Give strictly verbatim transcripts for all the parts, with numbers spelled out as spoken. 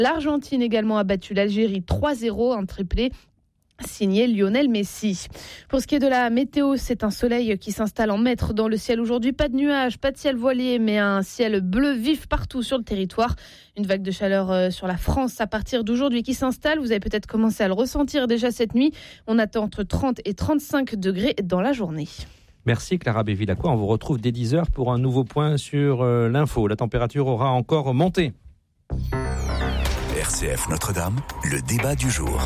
L'Argentine également a battu l'Algérie trois zéro, un triplé signé Lionel Messi. Pour ce qui est de la météo, c'est un soleil qui s'installe en maître dans le ciel aujourd'hui. Pas de nuages, pas de ciel voilé, mais un ciel bleu vif partout sur le territoire. Une vague de chaleur sur la France à partir d'aujourd'hui qui s'installe. Vous avez peut-être commencé à le ressentir déjà cette nuit. On attend entre trente et trente-cinq degrés dans la journée. Merci Clara Bévilacqua. On vous retrouve dès dix heures pour un nouveau point sur euh, l'info. La température aura encore monté. R C F Notre-Dame, le débat du jour.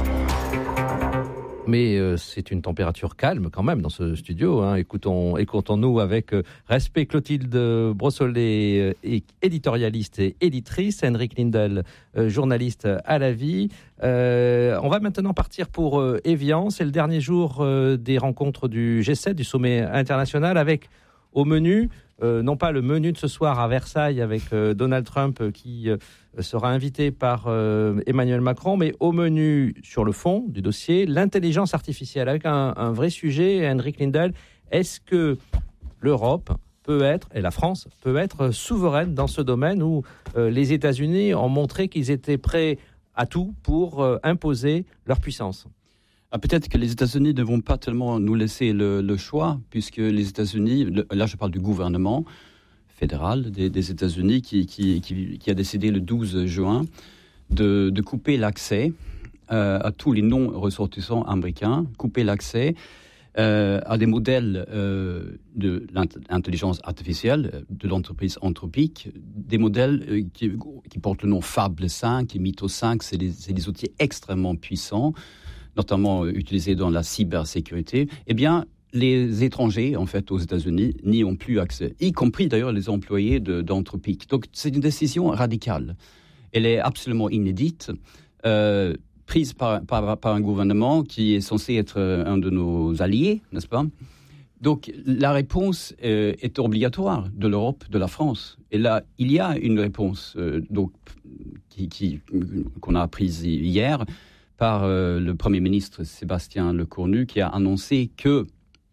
Mais euh, c'est une température calme quand même dans ce studio. Hein. Écoutons, écoutons-nous avec euh, respect Clotilde Brossolet, euh, éditorialiste et éditrice, Henrik Lindell, euh, journaliste à la vie. Euh, on va maintenant partir pour euh, Évian. C'est le dernier jour euh, des rencontres du G sept, du sommet international, avec au menu, euh, non pas le menu de ce soir à Versailles avec euh, Donald Trump euh, qui euh, sera invité par euh, Emmanuel Macron, mais au menu sur le fond du dossier, l'intelligence artificielle, avec un, un vrai sujet. Henrik Lindell, est-ce que l'Europe peut être, et la France peut être souveraine dans ce domaine où euh, les États-Unis ont montré qu'ils étaient prêts à tout pour euh, imposer leur puissance? Ah, peut-être que les États-Unis ne vont pas tellement nous laisser le, le choix, puisque les États-Unis, le, là je parle du gouvernement fédéral des, des États-Unis qui, qui, qui, qui a décidé le douze juin de, de couper l'accès euh, à tous les non-ressortissants américains, couper l'accès euh, à des modèles euh, de l'intelligence artificielle de l'entreprise Anthropic, des modèles euh, qui, qui portent le nom Fable cinq et Mythos cinq, c'est des, c'est des outils extrêmement puissants, notamment utilisés dans la cybersécurité. Eh bien, les étrangers, en fait, aux États-Unis, n'y ont plus accès, y compris d'ailleurs les employés de, d'Anthropic. Donc, c'est une décision radicale. Elle est absolument inédite, euh, prise par, par, par un gouvernement qui est censé être un de nos alliés, n'est-ce pas? Donc, la réponse euh, est obligatoire de l'Europe, de la France. Et là, il y a une réponse euh, donc, qui, qui, qu'on a apprise hier par euh, le Premier ministre Sébastien Lecornu, qui a annoncé que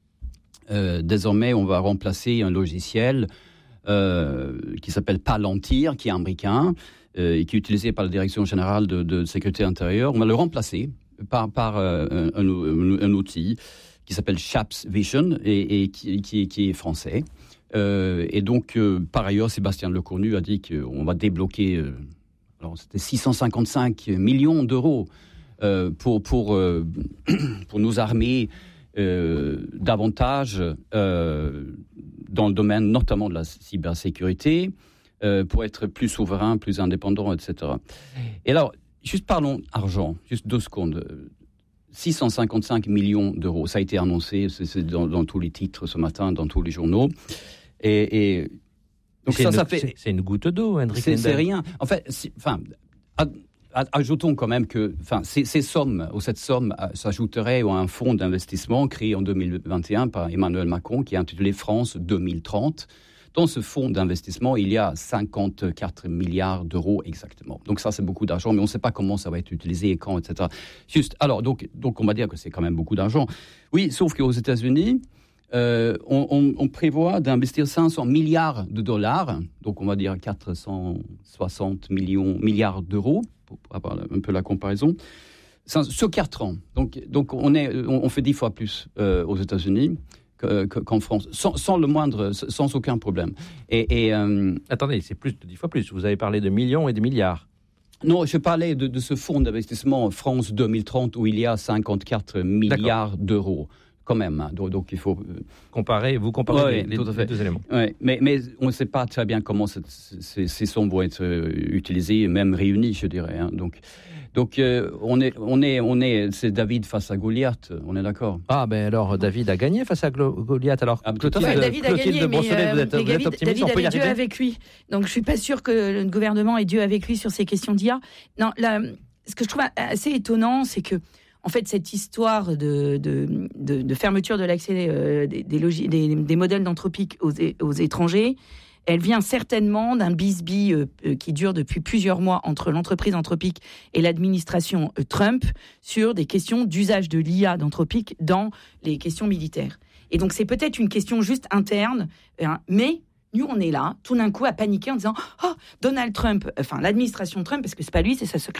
euh, désormais on va remplacer un logiciel euh, qui s'appelle Palantir, qui est américain euh, et qui est utilisé par la Direction générale de, de sécurité intérieure. On va le remplacer par, par euh, un, un, un outil qui s'appelle Chaps Vision et, et qui, qui, qui est français. Euh, et donc, euh, par ailleurs, Sébastien Lecornu a dit qu'on va débloquer euh, alors c'était six cent cinquante-cinq millions d'euros Euh, pour, pour, euh, pour nous armer euh, davantage euh, dans le domaine notamment de la cybersécurité, euh, pour être plus souverain, plus indépendant, et cetera. Et alors, juste parlons argent, juste deux secondes. six cent cinquante-cinq millions d'euros, ça a été annoncé, c'est, c'est dans, dans tous les titres ce matin, dans tous les journaux. Et, et donc c'est ça, une, ça fait... C'est, c'est une goutte d'eau, Henrik c'est, Lindell. c'est rien. En fait, si, enfin... À, Ajoutons quand même que enfin, ces, ces sommes, ou cette somme euh, s'ajouterait à un fonds d'investissement créé en deux mille vingt et un par Emmanuel Macron qui est intitulé France deux mille trente. Dans ce fonds d'investissement, il y a cinquante-quatre milliards d'euros exactement. Donc ça, c'est beaucoup d'argent, mais on ne sait pas comment ça va être utilisé et quand, et cetera. Juste, alors, donc, donc on va dire que c'est quand même beaucoup d'argent. Oui, sauf qu'aux États-Unis, Euh, on, on, on prévoit d'investir cinq cents milliards de dollars, donc on va dire quatre cent soixante millions, milliards d'euros, pour avoir un peu la comparaison, sur quatre ans. Donc, donc on, est, on fait dix fois plus euh, aux États-Unis que, que, qu'en France, sans, sans le moindre, sans aucun problème. Et, et euh, attendez, c'est plus de dix fois plus. Vous avez parlé de millions et de milliards. Non, je parlais de, de ce fonds d'investissement France deux mille trente où il y a cinquante-quatre milliards D'accord. d'euros. Quand même, hein. donc, donc il faut comparer. Vous comparez ouais, les, les, les deux éléments. Ouais, mais, mais on ne sait pas très bien comment cette, ces, ces sommes vont être utilisées, même réunies, je dirais. Hein. Donc, donc euh, on est, on est, on est, c'est David face à Goliath. On est d'accord. Ah ben alors David a gagné face à Goliath. Alors ah, Clotilde, ouais, David a gagné, mais euh, vous êtes, vous êtes optimiste, David avait Dieu avec lui. Donc je suis pas sûr que le gouvernement ait Dieu avec lui sur ces questions d'I A. Non, là, ce que je trouve assez étonnant, c'est que en fait, cette histoire de, de, de, de fermeture de l'accès euh, des, des, logi- des, des modèles d'Anthropic aux, aux étrangers, elle vient certainement d'un bisbille euh, euh, qui dure depuis plusieurs mois entre l'entreprise Anthropic et l'administration euh, Trump sur des questions d'usage de l'I A d'Anthropic dans les questions militaires. Et donc, c'est peut-être une question juste interne, hein, mais Nous, on est là, tout d'un coup, à paniquer en disant « Oh, Donald Trump, enfin l'administration Trump, parce que c'est pas lui, c'est sa secrétaire.